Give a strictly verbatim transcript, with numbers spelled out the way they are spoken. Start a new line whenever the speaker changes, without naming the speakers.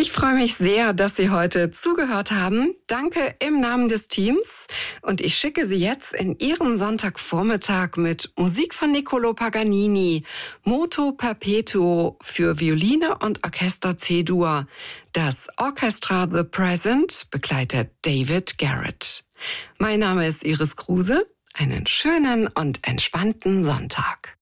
Ich freue mich sehr, dass Sie heute zugehört haben. Danke im Namen des Teams. Und ich schicke Sie jetzt in Ihren Sonntagvormittag mit Musik von Niccolò Paganini, Moto Perpetuo für Violine und Orchester C-Dur. Das Orchestra The Present begleitet David Garrett. Mein Name ist Iris Kruse. Einen schönen und entspannten Sonntag.